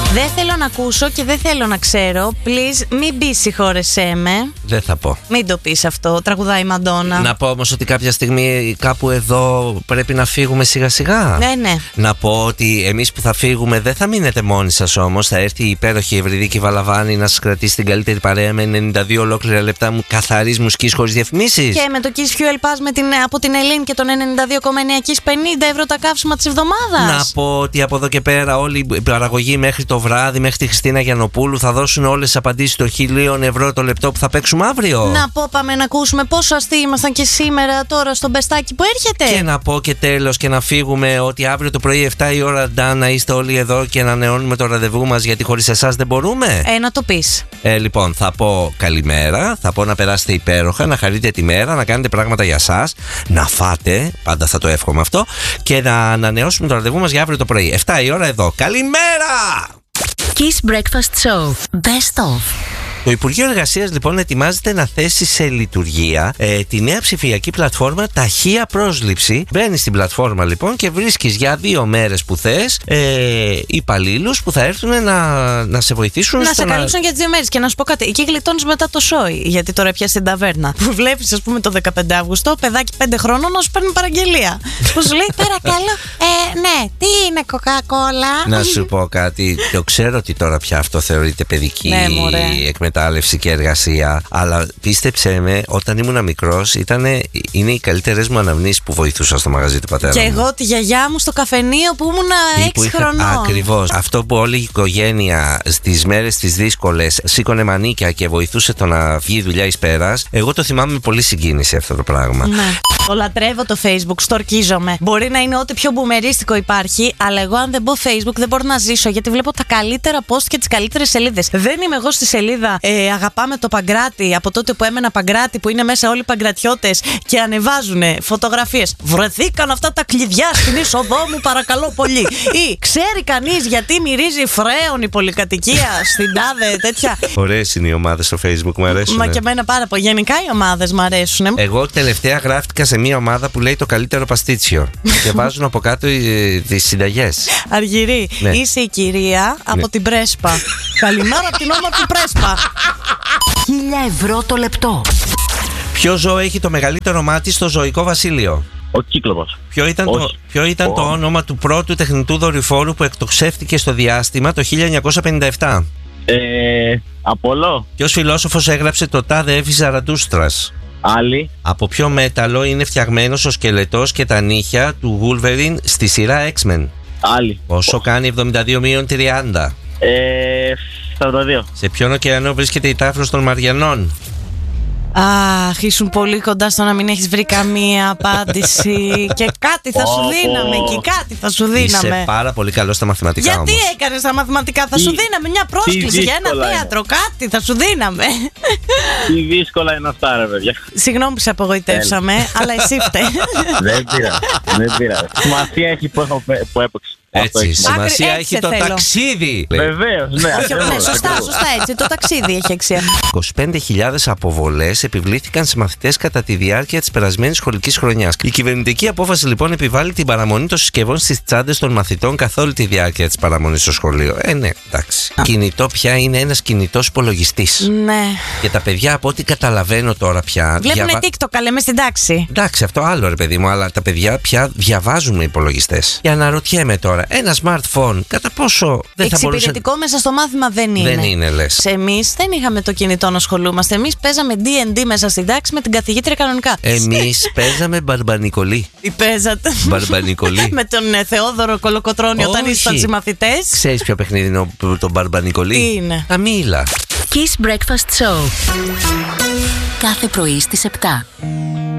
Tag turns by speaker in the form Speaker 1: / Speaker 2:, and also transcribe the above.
Speaker 1: Δεν θέλω να ακούσω και δεν θέλω να ξέρω. Please, μην πεις συγχώρεσέ με.
Speaker 2: Δεν θα πω.
Speaker 1: Μην το πεις αυτό, τραγουδάει η Μαντόνα.
Speaker 2: Να πω όμως ότι κάποια στιγμή κάπου εδώ πρέπει να φύγουμε σιγά σιγά.
Speaker 1: Ναι.
Speaker 2: Να πω ότι εμείς που θα φύγουμε δεν θα μείνετε μόνοι σας όμως. Θα έρθει η υπέροχη Ευρυδίκη Βαλαβάνη να σας κρατήσει την καλύτερη παρέα με 92 ολόκληρα λεπτά καθαρής μουσικής χωρίς διαφημίσεις.
Speaker 1: Και με το Kiss Fuel Pass από την Ελλήνη και τον 92,9 Kiss 50 ευρώ τα καύσιμα της εβδομάδας.
Speaker 2: Να πω ότι από εδώ και πέρα όλη η παραγωγή μέχρι το βράδυ, μέχρι τη Χριστίνα Γιαννοπούλου θα δώσουν όλες τις απαντήσεις των 1.000 ευρώ το λεπτό που θα παίξουμε αύριο.
Speaker 1: Να πω, πάμε να ακούσουμε πόσο αστείοι ήμασταν και σήμερα τώρα στο μπεστάκι που έρχεται.
Speaker 2: Και να πω και τέλος και να φύγουμε ότι αύριο το πρωί 7 η ώρα να είστε όλοι εδώ και να ανανεώνουμε το ραντεβού μας, γιατί χωρίς εσάς δεν μπορούμε.
Speaker 1: Να το πεις.
Speaker 2: Λοιπόν, θα πω καλημέρα, θα πω να περάσετε υπέροχα, να χαρείτε τη μέρα, να κάνετε πράγματα για σας, να φάτε, πάντα θα το εύχομαι αυτό, και να ανανεώσουμε το ραντεβού μας για αύριο το πρωί 7 η ώρα εδώ. Καλημέρα!
Speaker 3: Kiss Breakfast Show. Best of.
Speaker 2: Το Υπουργείο Εργασίας λοιπόν ετοιμάζεται να θέσει σε λειτουργία τη νέα ψηφιακή πλατφόρμα Ταχεία Πρόσληψη. Μπαίνεις στην πλατφόρμα λοιπόν και βρίσκεις για 2 μέρες που θες υπαλλήλους που θα έρθουν να σε βοηθήσουν.
Speaker 1: Να σε καλύψουν για τις 2 μέρες. Και να σου πω κάτι, εκεί γλιτώνεις μετά το σόι. Γιατί τώρα πια στην ταβέρνα που βλέπεις, ας πούμε, το 15 Αύγουστο, παιδάκι 5 χρόνων να σου παίρνει παραγγελία. Που σου λέει παρακαλώ, ναι, τι είναι κοκακόλα.
Speaker 2: Να σου πω κάτι. Το ξέρω ότι τώρα πια αυτό θεωρείται παιδική εκμετάλλευση και εργασία, αλλά πίστεψέ με, όταν ήμουν μικρός είναι οι καλύτερες μου αναμνήσεις που βοηθούσα στο μαγαζί του πατέρα μου.
Speaker 1: Και εγώ τη γιαγιά μου στο καφενείο που ήμουν 6 χρονών.
Speaker 2: Ακριβώς. Αυτό που όλη η οικογένεια στις μέρες τις δύσκολες σήκωνε μανίκια και βοηθούσε το να βγει η δουλειά εις πέρας. Εγώ το θυμάμαι με πολύ συγκίνηση αυτό το πράγμα.
Speaker 1: Ναι. Το λατρεύω το Facebook, στορκίζομαι. Μπορεί να είναι ό,τι πιο μπουμερίστικο υπάρχει, αλλά εγώ αν δεν μπω Facebook δεν μπορώ να ζήσω, γιατί βλέπω τα καλύτερα post και τις καλύτερες σελίδες. Δεν είμαι εγώ στη σελίδα αγαπάμε το Παγκράτη από τότε που έμενα Παγκράτη, που είναι μέσα όλοι οι παγκρατιώτες και ανεβάζουν φωτογραφίες. Βρεθήκαν αυτά τα κλειδιά στην είσοδό μου, παρακαλώ πολύ. Ή ξέρει κανείς γιατί μυρίζει φρέον η πολυκατοικία στην τάδε, τέτοια.
Speaker 2: Ωραίες είναι οι ομάδες στο Facebook, μου αρέσουν.
Speaker 1: Μα και εμένα πάρα πολύ. Γενικά οι ομάδες μου αρέσουν.
Speaker 2: Εγώ τελευταία γράφτηκα σε μια ομάδα που λέει το καλύτερο παστίτσιο και βάζουν από κάτω τις συνταγές.
Speaker 1: Αργυρή, ναι. Είσαι η κυρία από την Πρέσπα. Καλημέρα από την όμορφη Πρέσπα.
Speaker 3: 1.000 ευρώ το λεπτό.
Speaker 2: Ποιο ζώο έχει το μεγαλύτερο μάτι στο ζωικό βασίλειο?
Speaker 4: Ο Κύκλοπος.
Speaker 2: Ποιο ήταν το όνομα του πρώτου τεχνητού δορυφόρου που εκτοξεύτηκε στο διάστημα το 1957?
Speaker 4: Απόλλω.
Speaker 2: Ποιος φιλόσοφος έγραψε το τάδε Εύη Ζαρατούστρας?
Speaker 4: Άλλη.
Speaker 2: Από ποιο μέταλλο είναι φτιαγμένος ο σκελετός και τα νύχια του Wolverine στη σειρά X-Men?
Speaker 4: Άλλη.
Speaker 2: Πόσο κάνει 72 μείον 30?
Speaker 4: 42.
Speaker 2: Σε ποιον ωκεανό βρίσκεται η Τάφρος των Μαριανών?
Speaker 1: Αχ, ήσουν πολύ κοντά στο να μην έχεις βρει καμία απάντηση. Και κάτι θα σου δίναμε εκεί, κάτι θα σου δίναμε.
Speaker 2: Είσαι πάρα πολύ καλό στα μαθηματικά.
Speaker 1: Γιατί
Speaker 2: όμως
Speaker 1: έκανες τα μαθηματικά? Θα σου δίναμε μια πρόσκληση για ένα θέατρο, κάτι θα σου δίναμε.
Speaker 4: Τι δύσκολα είναι αυτά, ρε παιδιά.
Speaker 1: Συγγνώμη που σε απογοητεύσαμε, αλλά εσύ φταίει.
Speaker 4: Δεν πειράζει. Σημασία έχει που έπαιξε.
Speaker 2: Έτσι, σημασία έχει το ταξίδι.
Speaker 4: Βεβαίως, ναι.
Speaker 1: Σωστά, έτσι. Το ταξίδι έχει αξία.
Speaker 2: 25.000 αποβολές επιβλήθηκαν σε μαθητές κατά τη διάρκεια της περασμένης σχολικής χρονιάς. Η κυβερνητική απόφαση λοιπόν επιβάλλει την παραμονή των συσκευών στις τσάντες των μαθητών καθ' όλη τη διάρκεια της παραμονής στο σχολείο. Ναι, εντάξει. Κινητό πια είναι ένας κινητός υπολογιστής.
Speaker 1: Ναι.
Speaker 2: Και τα παιδιά, από ό,τι καταλαβαίνω τώρα πια.
Speaker 1: Βλέπουν TikTok, λέμε στην τάξη.
Speaker 2: Εντάξει, αυτό άλλο ρε παιδί μου, αλλά τα παιδιά πια διαβάζουν με υπολογιστές. Και αναρωτιέμαι τώρα. Ένα smartphone, κατά πόσο δεν θα μπορούσε.
Speaker 1: Εξυπηρετικό μέσα στο μάθημα δεν είναι.
Speaker 2: Δεν είναι, λες.
Speaker 1: Εμείς δεν είχαμε το κινητό να ασχολούμαστε. Εμείς παίζαμε D&D μέσα στην τάξη με την καθηγήτρια κανονικά.
Speaker 2: Εμείς παίζαμε μπαρμπανικολί.
Speaker 1: Τι παίζατε?
Speaker 2: Μπαρμπανικολί.
Speaker 1: Με τον Θεόδωρο Κολοκοτρώνη όταν ήσασταν συμμαθητές.
Speaker 2: Ξέρεις ποιο παιχνίδι είναι το μπαρμπανικολί?
Speaker 1: Τι είναι?
Speaker 2: Αμίλα.
Speaker 3: Kiss Breakfast Show. Κάθε πρωί στις 7.